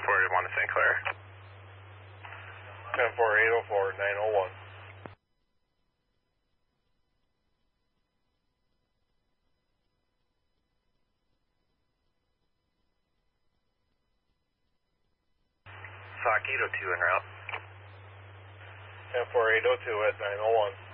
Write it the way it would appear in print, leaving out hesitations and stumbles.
1 to St. Clair. 10804, 901. Saukito 2 en route. 10802 at 901.